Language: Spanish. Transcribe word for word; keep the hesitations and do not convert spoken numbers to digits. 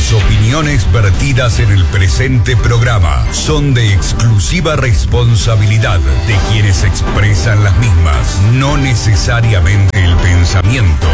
Las opiniones vertidas en el presente programa son de exclusiva responsabilidad de quienes expresan las mismas, no necesariamente el pensamiento